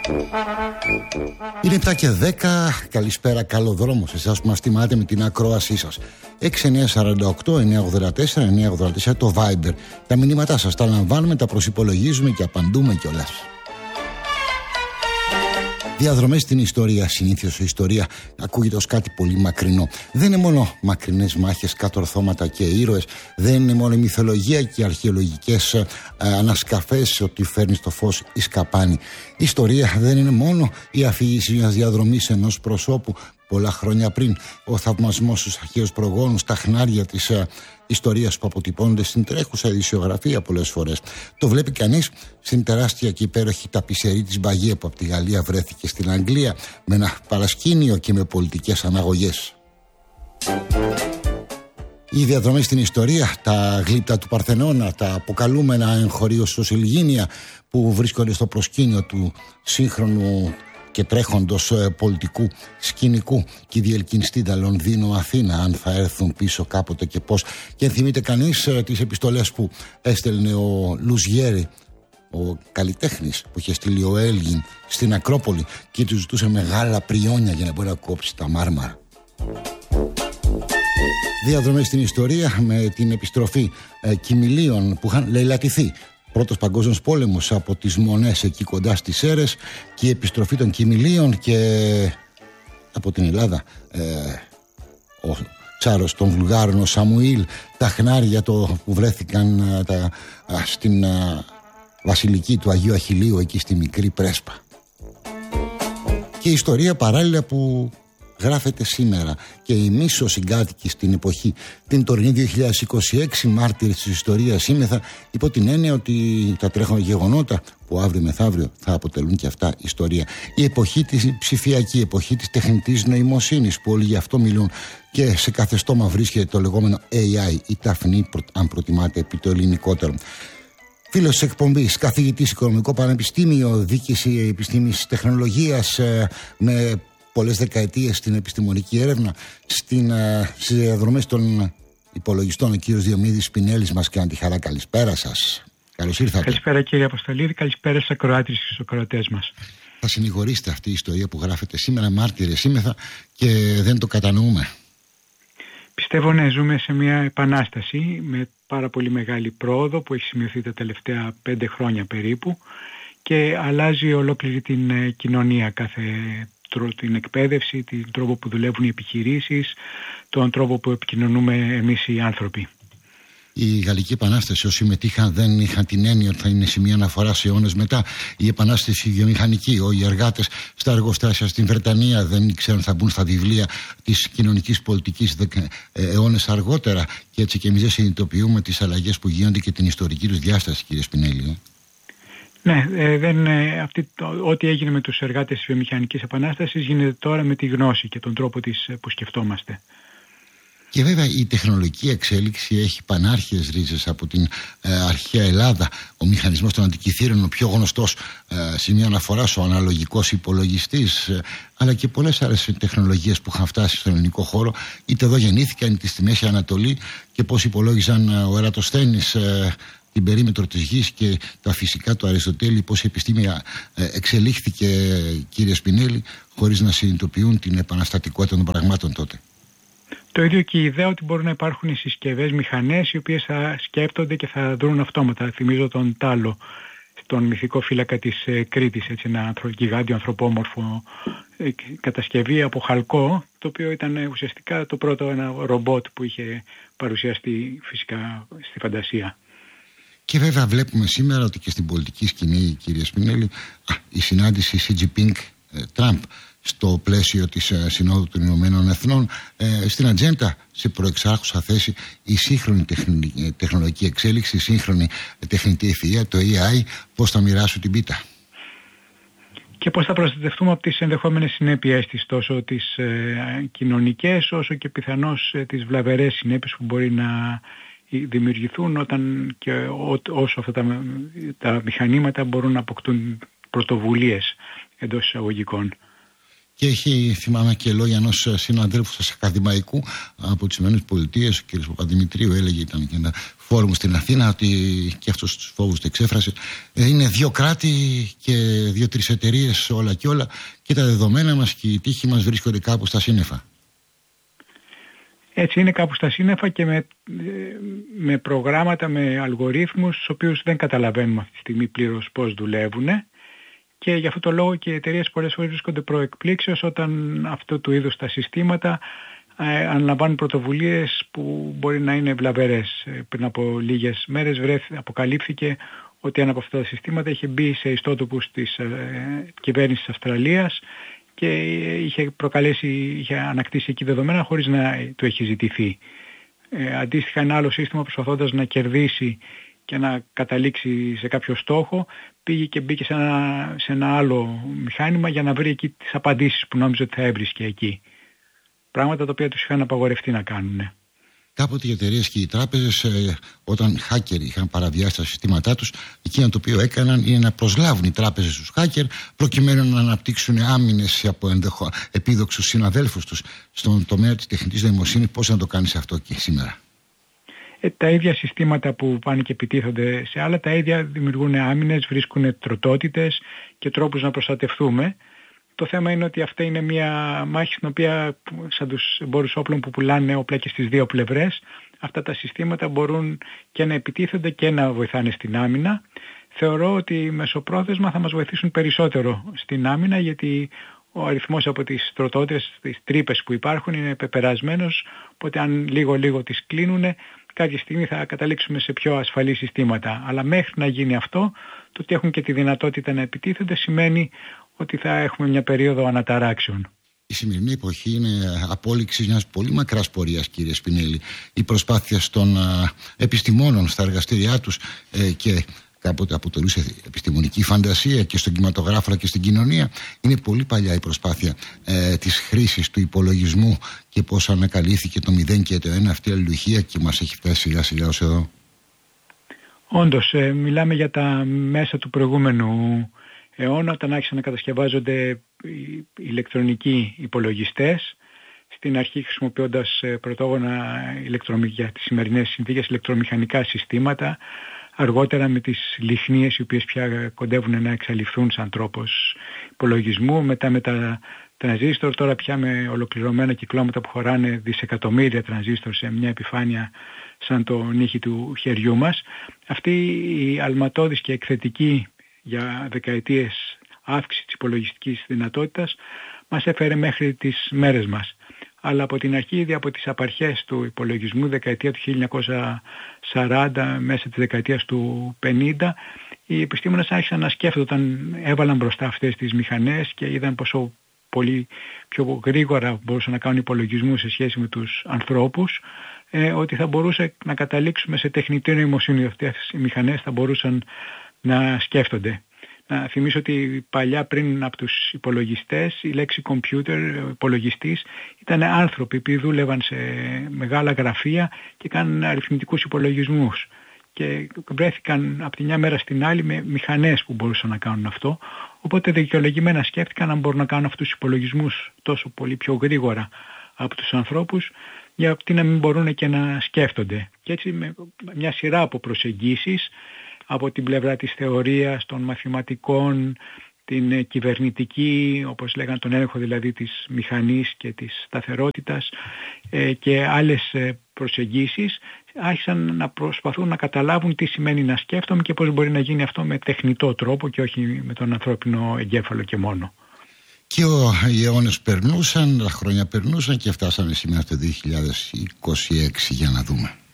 Είναι 7 και 10. Καλησπέρα, καλό δρόμο σε εσάς που μας τιμάτε με την ακρόασή σας. 6948-984-984 το Viber. Τα μηνύματά σας τα λαμβάνουμε, τα προσυπολογίζουμε και απαντούμε κιόλας. Διαδρομές στην ιστορία. Συνήθως η ιστορία ακούγεται ως κάτι πολύ μακρινό. Δεν είναι μόνο μακρινές μάχες, κατορθώματα και ήρωες. Δεν είναι μόνο η μυθολογία και οι αρχαιολογικές ανασκαφές ότι φέρνει στο φως η σκαπάνη. Η ιστορία δεν είναι μόνο η αφήγηση μιας διαδρομής ενός προσώπου πολλά χρόνια πριν. Ο θαυμασμός στους αρχαίους προγόνους, τα χνάρια της ιστορίας που αποτυπώνονται στην τρέχουσα ειδησιογραφία πολλές φορές. Το βλέπει κανείς στην τεράστια και υπέροχη ταπισερή της Μπαγιέ που από τη Γαλλία βρέθηκε στην Αγγλία με ένα παρασκήνιο και με πολιτικές αναγωγές. Οι διαδρομές στην ιστορία, τα γλύπτα του Παρθενώνα, τα αποκαλούμενα εγχωρίως Σωσιλγίνια που βρίσκονται στο προσκήνιο του σύγχρονου και τρέχοντος πολιτικού σκηνικού και η διελκυνστίδα Λονδίνο-Αθήνα, αν θα έρθουν πίσω κάποτε και πώς. Και θυμείται κανείς τις επιστολές που έστελνε ο Λουζιέρη, ο καλλιτέχνης που είχε στείλει ο Έλγιν στην Ακρόπολη και του ζητούσε μεγάλα πριόνια για να μπορεί να κόψει τα μάρμαρα. Διαδρομές στην ιστορία με την επιστροφή κοιμηλίων που είχαν λαιλατηθεί. Πρώτος Παγκόσμιος Πόλεμος από τις Μονές εκεί κοντά στις Σέρρες και η επιστροφή των κοιμηλίων και από την Ελλάδα ο Τσάρος των Βουλγάρων, ο Σαμουήλ, τα χνάρια που βρέθηκαν στην βασιλική του Αγίου Αχιλλείου εκεί στη Μικρή Πρέσπα. Και η ιστορία παράλληλα που γράφεται σήμερα και οι μίσο συγκάτοικοι στην εποχή την τωρινή 2026 μάρτυρες της ιστορίας σήμεθα υπό την έννοια ότι τα τρέχοντα γεγονότα που αύριο μεθαύριο θα αποτελούν και αυτά ιστορία. Η εποχή της ψηφιακή, εποχή της τεχνητής νοημοσύνης που όλοι γι' αυτό μιλούν και σε κάθε στόμα βρίσκεται το λεγόμενο AI ή ταφνή αν προτιμάτε επί το ελληνικότερο. Φίλος της εκπομπής, καθηγητής Οικονομικό Πανεπιστήμιο, δίκηση επιστήμης τεχνολογίας με πολλές δεκαετίες στην επιστημονική έρευνα, στις διαδρομές των υπολογιστών, ο κύριος Διομήδης Σπινέλης μας κάνει τη χαρά. Καλησπέρα σας. Καλώς ήρθατε. Καλησπέρα κύριε Αποστολίδη, καλησπέρα στους ακροάτες και στους ακροατές μας. Θα συνηγορήσετε αυτή η ιστορία που γράφετε σήμερα, μάρτυρες σήμεθα και δεν το κατανοούμε. Πιστεύω να ζούμε σε μια επανάσταση με πάρα πολύ μεγάλη πρόοδο που έχει σημειωθεί τα τελευταία 5 χρόνια περίπου και αλλάζει ολόκληρη την κοινωνία, την εκπαίδευση, τον τρόπο που δουλεύουν οι επιχειρήσεις, τον τρόπο που επικοινωνούμε εμείς οι άνθρωποι. Η Γαλλική Επανάσταση, όσοι συμμετείχαν, δεν είχαν την έννοια ότι θα είναι σημείο αναφορά σε αιώνες μετά. Η Επανάσταση βιομηχανική, οι εργάτες στα εργοστάσια στην Βρετανία δεν ήξεραν αν θα μπουν στα βιβλία της κοινωνικής πολιτικής αιώνες αργότερα. Και έτσι και εμείς δεν συνειδητοποιούμε τις αλλαγές που γίνονται και την ιστορική τους διάσταση, κύριε Σπινέλη. Ναι, ό,τι έγινε με τους εργάτες της βιομηχανικής επανάστασης γίνεται τώρα με τη γνώση και τον τρόπο που σκεφτόμαστε. Και βέβαια η τεχνολογική εξέλιξη έχει πανάρχιες ρίζες από την αρχαία Ελλάδα. Ο μηχανισμός των αντικειθήρων, ο πιο γνωστός σημείο αναφοράς, ο αναλογικός υπολογιστής, αλλά και πολλές άλλες τεχνολογίες που είχαν φτάσει στον ελληνικό χώρο, είτε εδώ γεννήθηκαν είτε στη Μέση Ανατολή, και πώς υπολόγιζαν ο Ερατοσθένης την περίμετρο της γης και τα φυσικά του Αριστοτέλη, πώς η επιστήμη εξελίχθηκε, κύριε Σπινέλη, χωρίς να συνειδητοποιούν την επαναστατικότητα των πραγμάτων τότε. Το ίδιο και η ιδέα ότι μπορούν να υπάρχουν οι συσκευές, μηχανές οι οποίες θα σκέπτονται και θα δρουν αυτόματα. Θυμίζω τον Τάλο, τον μυθικό φύλακα της Κρήτης, έτσι, ένα γιγάντιο ανθρωπόμορφο κατασκευή από χαλκό, το οποίο ήταν ουσιαστικά το πρώτο ένα ρομπότ που είχε παρουσιαστεί φυσικά στη φαντασία. Και βέβαια βλέπουμε σήμερα ότι και στην πολιτική σκηνή, κύριε Σπινέλη, η συνάντηση Xi Jinping-Trump στο πλαίσιο της Συνόδου των Ηνωμένων Εθνών, στην ατζέντα σε προεξάρχουσα θέση η σύγχρονη τεχνολογική εξέλιξη, η σύγχρονη τεχνητή ευφυΐα, το AI, πώς θα μοιράσουν την πίτα. Και πώς θα προστατευτούμε από τις ενδεχόμενες συνέπειες της, τόσο τις κοινωνικές όσο και πιθανώς τις βλαβερές συνέπειες που μπορεί να δημιουργηθούν όταν και όσο αυτά τα μηχανήματα μπορούν να αποκτούν πρωτοβουλίες εντός εισαγωγικών. Και θυμάμαι και λόγια ενός συναδέλφου σας ακαδημαϊκού από τις ΗΠΑ, ο κ. Παπαδημητρίου, έλεγε, ήταν και ένα φόρουμ στην Αθήνα, ότι και αυτός τους φόβους το εξέφρασε. Είναι 2 κράτη και 2-3 εταιρείες όλα και όλα, και τα δεδομένα μας και οι τύχοι μας βρίσκονται κάπου στα σύννεφα. Έτσι είναι, κάπου στα σύννεφα, και με προγράμματα, με αλγορίθμους, τους οποίους δεν καταλαβαίνουμε αυτή τη στιγμή πλήρως πώς δουλεύουν, και γι' αυτό το λόγο και οι εταιρείες πολλές φορές βρίσκονται προεκπλήξεως όταν αυτού του είδους τα συστήματα αναλαμβάνουν πρωτοβουλίες που μπορεί να είναι βλαβερές. Πριν από λίγες μέρες αποκαλύφθηκε ότι ένα από αυτά τα συστήματα είχε μπει σε ιστότοπους της κυβέρνησης της Αυστραλίας και είχε ανακτήσει εκεί δεδομένα χωρίς να του έχει ζητηθεί. Αντίστοιχα, ένα άλλο σύστημα, προσπαθώντας να κερδίσει και να καταλήξει σε κάποιο στόχο, πήγε και μπήκε σε ένα άλλο μηχάνημα για να βρει εκεί τις απαντήσεις που νόμιζε ότι θα έβρισκε εκεί. Πράγματα τα οποία τους είχαν απαγορευτεί να κάνουν. Κάποτε οι εταιρείες και οι τράπεζες, όταν hacker είχαν παραβιάσει τα συστήματά τους, εκείνο το οποίο έκαναν είναι να προσλάβουν οι τράπεζες τους hacker, προκειμένου να αναπτύξουν άμυνες από επίδοξους συναδέλφους τους στον τομέα της τεχνητής νοημοσύνης. Πώς να το κάνεις αυτό και σήμερα? Τα ίδια συστήματα που πάνε και επιτίθονται σε άλλα, τα ίδια δημιουργούν άμυνες, βρίσκουν τροτότητες και τρόπους να προστατευτούμε. Το θέμα είναι ότι αυτή είναι μια μάχη στην οποία, σαν τους εμπόρους όπλων που πουλάνε όπλα και στις 2 πλευρές, αυτά τα συστήματα μπορούν και να επιτίθενται και να βοηθάνε στην άμυνα. Θεωρώ ότι μεσοπρόθεσμα θα μας βοηθήσουν περισσότερο στην άμυνα, γιατί ο αριθμός από τις τροτότητες, τις τρύπες που υπάρχουν είναι πεπερασμένος, οπότε αν λίγο τις κλείνουν, κάποια στιγμή θα καταλήξουμε σε πιο ασφαλή συστήματα. Αλλά μέχρι να γίνει αυτό, το ότι έχουν και τη δυνατότητα να επιτίθενται σημαίνει ότι θα έχουμε μια περίοδο αναταράξεων. Η σημερινή εποχή είναι απόλυξη μιας πολύ μακράς πορείας, κύριε Σπινέλη. Η προσπάθεια των επιστημόνων στα εργαστήριά τους και κάποτε αποτελούσε επιστημονική φαντασία και στον κινηματογράφο και στην κοινωνία. Είναι πολύ παλιά η προσπάθεια της χρήσης του υπολογισμού και πώς ανακαλύφθηκε το 0 και το 1 αυτή η αλληλουχία και μας έχει φτάσει σιγά σιγά ως εδώ. Όντως, μιλάμε για τα μέσα του προηγούμενου αιώνα, όταν άρχισαν να κατασκευάζονται οι ηλεκτρονικοί υπολογιστές, στην αρχή χρησιμοποιώντας πρωτόγωνα για τις σημερινές συνθήκες ηλεκτρομηχανικά συστήματα, αργότερα με τις λυχνίες οι οποίες πια κοντεύουν να εξαλειφθούν σαν τρόπος υπολογισμού, μετά με τα τρανζίστορ, τώρα πια με ολοκληρωμένα κυκλώματα που χωράνε δισεκατομμύρια τρανζίστορ σε μια επιφάνεια σαν το νύχι του χεριού μας. Αυτή η αλματώδης και εκθετική για δεκαετίες αύξηση της υπολογιστικής δυνατότητας μας έφερε μέχρι τις μέρες μας. Αλλά από την αρχή, ήδη από τις απαρχές του υπολογισμού, δεκαετία του 1940 μέσα της δεκαετίας του 50, οι επιστήμονες άρχισαν να σκέφτονται όταν έβαλαν μπροστά αυτές τις μηχανές και είδαν πόσο πολύ πιο γρήγορα μπορούσαν να κάνουν υπολογισμού σε σχέση με τους ανθρώπους, ότι θα μπορούσε να καταλήξουμε σε τεχνητή νοημοσύνη. Αυτές οι μηχανές θα μπορούσαν να σκέφτονται. Να θυμίσω ότι παλιά, πριν από τους υπολογιστές, η λέξη computer, υπολογιστής, ήταν άνθρωποι που δούλευαν σε μεγάλα γραφεία και κάνουν αριθμητικούς υπολογισμούς. Και βρέθηκαν από τη μια μέρα στην άλλη με μηχανές που μπορούσαν να κάνουν αυτό. Οπότε δικαιολογημένα σκέφτηκαν αν μπορούν να κάνουν αυτούς τους υπολογισμούς τόσο πολύ πιο γρήγορα από τους ανθρώπους, γιατί να μην μπορούν και να σκέφτονται. Και έτσι με μια σειρά από προσεγγίσεις, από την πλευρά της θεωρίας, των μαθηματικών, την κυβερνητική, όπως λέγανε, τον έλεγχο δηλαδή της μηχανής και της σταθερότητας και άλλες προσεγγίσεις, άρχισαν να προσπαθούν να καταλάβουν τι σημαίνει να σκέφτομαι και πώς μπορεί να γίνει αυτό με τεχνητό τρόπο και όχι με τον ανθρώπινο εγκέφαλο και μόνο. Και οι αιώνες περνούσαν, τα χρόνια περνούσαν και φτάσαμε σήμερα το 2026, για να δούμε.